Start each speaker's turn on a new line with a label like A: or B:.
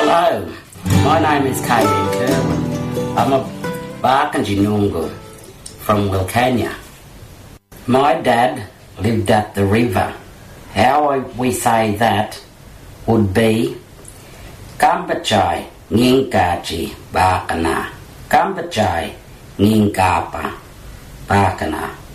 A: Hello, my name is K.D. Kerwin. I'm a Barkanjinungu from Wilcannia. My dad lived at the river. How we say that would be Kambachai Nginkachi Bakana. Kambachai Nginkapa Bakana.